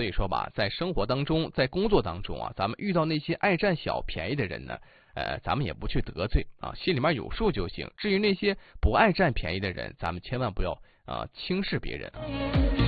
所以说吧，在生活当中，在工作当中啊，咱们遇到那些爱占小便宜的人呢，咱们也不去得罪啊，心里面有数就行。至于那些不爱占便宜的人，咱们千万不要轻视别人啊。